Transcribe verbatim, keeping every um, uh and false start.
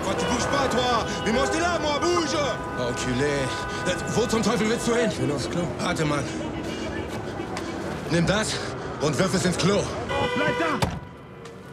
Quoi, tu bouges pas, toi? Mais moi, j'étais là, moi, bouge! Enculé. Wo zum Teufel willst du hin? Ich will aufs Klo. Warte, Mann. Nimm das und wirf es ins Klo. Bleib da!